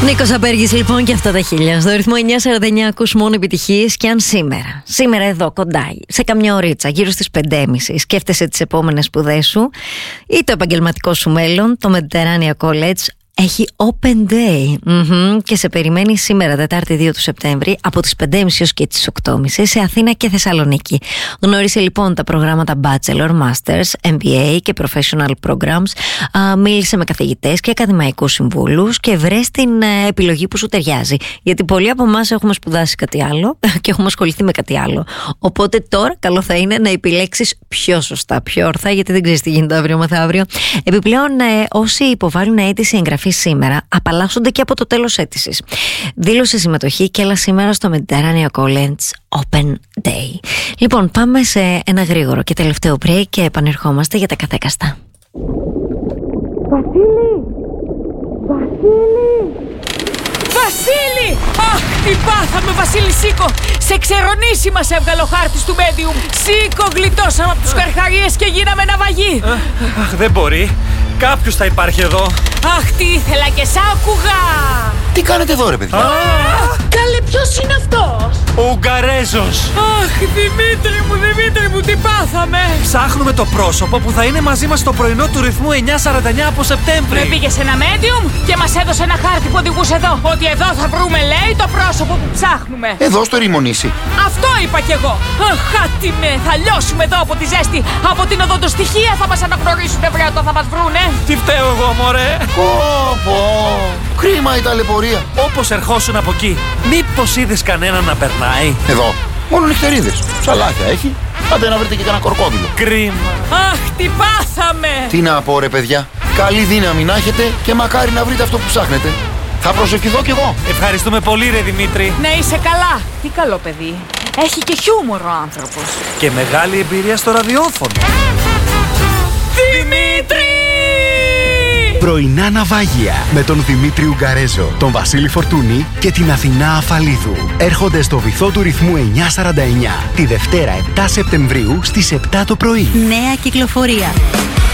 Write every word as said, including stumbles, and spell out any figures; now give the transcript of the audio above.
Νίκος Απέργης λοιπόν και αυτά τα χίλια. Στο ρυθμό εννιά σαράντα εννιά ακούς μόνο επιτυχίες. Και αν σήμερα, σήμερα εδώ κοντά, σε καμιά ωρίτσα, γύρω στις πέντε και μισή, σκέφτεσαι τις επόμενες σπουδές σου ή το επαγγελματικό σου μέλλον, το Mediterranean College έχει Open Day mm-hmm. και σε περιμένει σήμερα Τετάρτη δύο του Σεπτέμβρη από τις πέντε και μισή έως και τις οκτώ και μισή σε Αθήνα και Θεσσαλονίκη. Γνώρισε λοιπόν τα προγράμματα Bachelor, Masters, εμ μπι έι και Professional Programs. Α, μίλησε με καθηγητές και ακαδημαϊκούς συμβούλους και βρες την ε, επιλογή που σου ταιριάζει. Γιατί πολλοί από εμάς έχουμε σπουδάσει κάτι άλλο και έχουμε ασχοληθεί με κάτι άλλο. Οπότε τώρα καλό θα είναι να επιλέξεις πιο σωστά, πιο ορθά, γιατί δεν ξέρεις τι γίνεται αύριο μεθαύριο. Επιπλέον, ε, όσοι υποβάλλουν αίτηση εγγραφή σήμερα απαλλάσσονται και από το τέλος αίτησης. Δήλωσε συμμετοχή και έλα σήμερα στο Mediterranean College Open Day. Λοιπόν, πάμε σε ένα γρήγορο και τελευταίο break και επανερχόμαστε για τα καθέκαστα. Βασίλη! Βασίλη! Βασίλη! Αχ, τι πάθαμε, Βασίλη, σήκω! Σε ξερονήσει μας έβγαλε ο χάρτης του Medium. Σήκω, γλιτώσαμε από τους καρχαρίες και γίναμε ναυαγοί. Αχ, δεν μπορεί. Κάποιος θα υπάρχει εδώ. Αχ, τι ήθελα και σ' άκουγα. Τι κάνετε εδώ, ρε παιδιά? Καλέ, ποιος είναι αυτός? Ο Ουγγαρέζος. Αχ, Δημήτρη μου, Δημήτρη μου, τι πάθαμε? Ψάχνουμε το πρόσωπο που θα είναι μαζί μας στο πρωινό του ρυθμού εννιά σαράντα εννιά από Σεπτέμβρη. Με πήγε σε ένα medium και μας έδωσε ένα χάρτη που οδηγούσε εδώ. Ότι εδώ θα βρούμε, λέει, το πρόσωπο που ψάχνουμε. Εδώ στο Ρημονήσι. Αυτό είπα κι εγώ. Αχ, χάτι με, θα λιώσουμε εδώ από τη ζέστη. Από την οδοντοστοιχεία θα μας αναγνωρίσουν, βρε, όταν θα μας βρούνε. Τι φταίω εγώ, μωρέ? Πω, πω. Κρίμα η ταλαιπωρία. Όπως ερχόσουν από εκεί, μήπως είδες κανέναν να περνάει? Εδώ, μόνο νυχτερίδες. Ψαλάκια έχει. Άντε να βρείτε και κανένα κορκόδιλο. Κρίμα. Αχ, τι πάθαμε. Τι να πω, ρε παιδιά. Καλή δύναμη να έχετε και μακάρι να βρείτε αυτό που ψάχνετε. Θα προσευχηθώ κι εγώ. Ευχαριστούμε πολύ, ρε Δημήτρη. Να είσαι καλά. Τι καλό παιδί. Έχει και χιούμορ ο άνθρωπος. Και μεγάλη εμπειρία στο ραδιόφωνο. Δημήτρη! Πρωινά ναυάγια με τον Δημήτρη Ουγγαρέζο, τον Βασίλη Φορτούνη και την Αθηνά Αφαλίδου. Έρχονται στο βυθό του ρυθμού εννιά σαράντα εννιά τη Δευτέρα επτά Σεπτεμβρίου στις επτά το πρωί. Νέα κυκλοφορία.